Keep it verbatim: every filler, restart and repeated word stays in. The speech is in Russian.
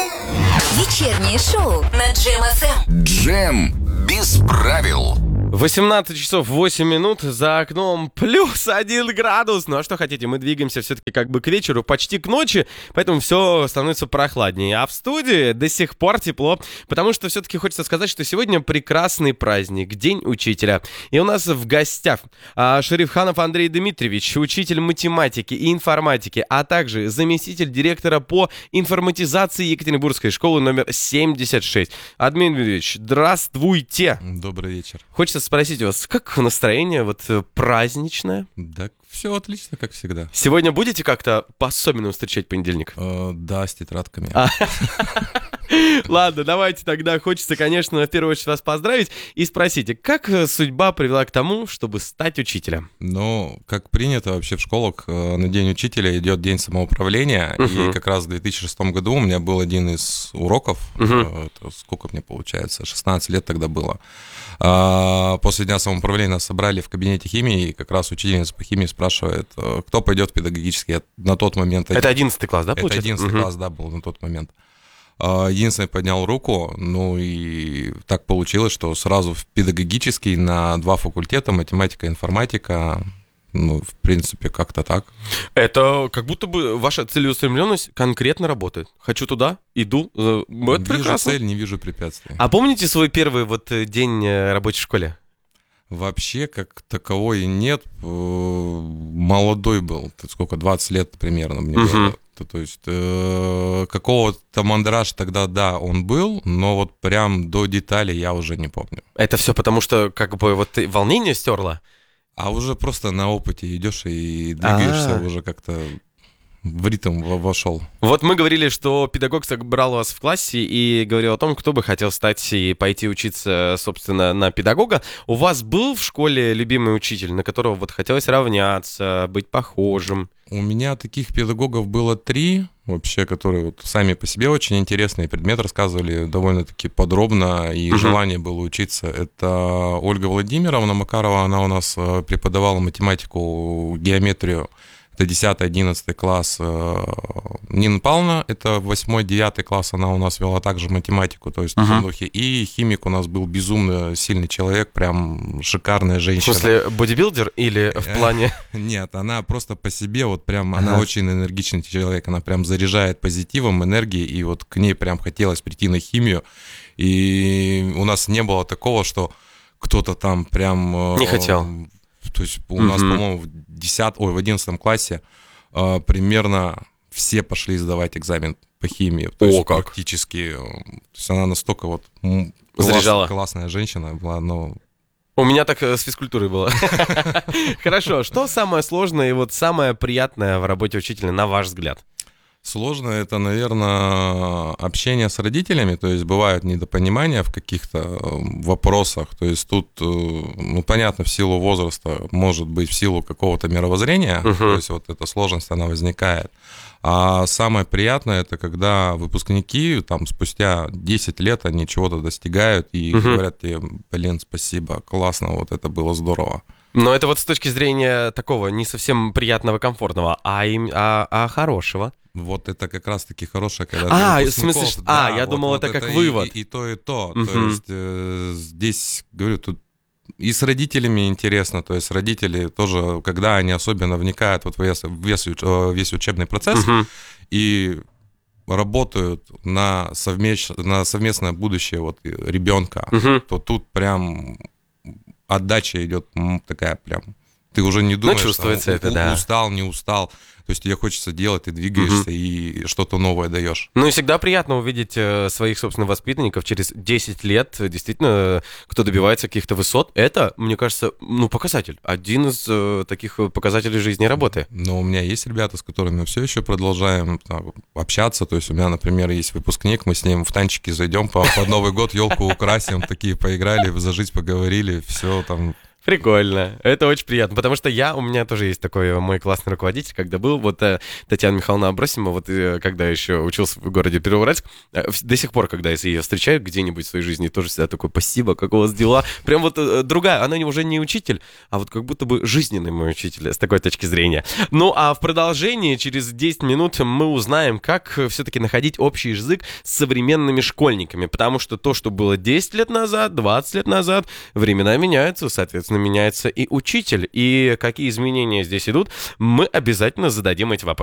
Вечернее шоу на Джем эф эм. Джем без правил. восемнадцать часов восемь минут, за окном плюс один градус. Ну а что хотите, мы двигаемся все-таки как бы к вечеру, почти к ночи, поэтому все становится прохладнее. А в студии до сих пор тепло, потому что все-таки хочется сказать, что сегодня прекрасный праздник, День учителя. И у нас в гостях а, Шерифханов Андрей Дмитриевич, учитель математики и информатики, а также заместитель директора по информатизации Екатеринбургской школы номер семьдесят шесть. Админ Дмитриевич, здравствуйте. Добрый вечер. Хочется спросить у вас, как настроение вот праздничное? Да, все отлично, как всегда. Сегодня будете как-то по-особенному встречать понедельник? Э, да, с тетрадками. А. Ладно, давайте тогда. Хочется, конечно, в первую очередь вас поздравить и спросите, как судьба привела к тому, чтобы стать учителем? Ну, как принято вообще в школах, на День учителя идет День самоуправления, uh-huh. и как раз в две тысячи шестом году у меня был один из уроков, uh-huh. это сколько мне получается, шестнадцать лет тогда было. После Дня самоуправления нас собрали в кабинете химии, и как раз учительница по химии спрашивает, кто пойдет в педагогический. Я на тот момент... Это одиннадцатый класс, да, получается? Это одиннадцатый uh-huh. класс, да, был на тот момент. Единственный поднял руку, ну и так получилось, что сразу в педагогический на два факультета, математика и информатика, ну, в принципе, как-то так. Это как будто бы ваша целеустремленность конкретно работает. Хочу туда, иду, это вижу прекрасно. Цель, не вижу препятствий. А помните свой первый вот день работы в школе? Вообще, как таковой нет. Молодой был, сколько, двадцать лет примерно мне uh-huh. было. То есть э, какого-то мандража тогда, да, он был, но вот прям до деталей я уже не помню. Это все потому, что как бы вот ты волнение стерло? А уже просто на опыте идешь и двигаешься, А-а-а. уже как-то в ритм вошел. Вот мы говорили, что педагог собрал вас в классе и говорил о том, кто бы хотел стать и пойти учиться, собственно, на педагога. У вас был в школе любимый учитель, на которого вот хотелось равняться, быть похожим? У меня таких педагогов было три, вообще, которые вот сами по себе очень интересные предметы рассказывали довольно-таки подробно, и uh-huh. желание было учиться. Это Ольга Владимировна Макарова, она у нас преподавала математику, геометрию. Это десятый-одиннадцатый класс. Нина Павловна, это восьмой-девятый класс, она у нас вела также математику, то есть uh-huh. в том духе. И химик у нас был безумно сильный человек, прям шикарная женщина. В смысле, бодибилдер или в плане... Нет, она просто по себе, вот прям, uh-huh. она очень энергичный человек, она прям заряжает позитивом, энергией, и вот к ней прям хотелось прийти на химию. И у нас не было такого, что кто-то там прям... Не хотел. То есть у нас, mm-hmm. по-моему, в десятом, ой, в одиннадцатом классе э, примерно все пошли сдавать экзамен по химии. То О, есть как? практически. То есть она настолько вот заряжала. Класс, классная женщина была, но... У меня так с физкультурой было. Хорошо, что самое сложное и вот самое приятное в работе учителя, на ваш взгляд? Сложно это, наверное, общение с родителями, то есть бывают недопонимания в каких-то вопросах, то есть тут, ну, понятно, в силу возраста, может быть, в силу какого-то мировоззрения, uh-huh. то есть вот эта сложность, она возникает. А самое приятное, это когда выпускники, там, спустя десять лет они чего-то достигают и uh-huh. говорят тебе, блин, спасибо, классно, вот это было здорово. Но это вот с точки зрения такого не совсем приятного, комфортного, а, им, а, а хорошего. Вот это как раз-таки хорошее, когда а, ты в смысле, да, а, я вот, думал, вот это как и, вывод. И, и то, и то. Uh-huh. То есть э, здесь, говорю, тут и с родителями интересно, то есть родители тоже, когда они особенно вникают вот в весь, весь, весь учебный процесс uh-huh. и работают на, совмещ... на совместное будущее вот ребенка, uh-huh. то тут прям отдача идет такая прям... Ты уже не думаешь, ну, чувствуется а, это, у, да. устал, не устал. То есть тебе хочется делать, ты двигаешься угу. и что-то новое даешь. Ну и всегда приятно увидеть э, своих, собственно, воспитанников через десять лет. Действительно, кто добивается каких-то высот. Это, мне кажется, ну, показатель. Один из э, таких показателей жизни и работы. Но у меня есть ребята, с которыми мы все еще продолжаем там, общаться. То есть у меня, например, есть выпускник, мы с ним в танчики зайдем, по, под Новый год елку украсим, такие поиграли, за жизнь поговорили, все там... Прикольно. Это очень приятно, потому что я, у меня тоже есть такой мой классный руководитель, когда был, вот э, Татьяна Михайловна Абросимова, вот э, когда еще учился в городе Первоуральск, э, до сих пор, когда я ее встречаю где-нибудь в своей жизни, тоже всегда такой, спасибо, как у вас дела. Прям вот э, другая, она уже не учитель, а вот как будто бы жизненный мой учитель, с такой точки зрения. Ну, а в продолжении, через десять минут мы узнаем, как все-таки находить общий язык с современными школьниками, потому что то, что было десять лет назад, двадцать лет назад, времена меняются, соответственно, меняется и учитель. И какие изменения здесь идут, мы обязательно зададим эти вопросы.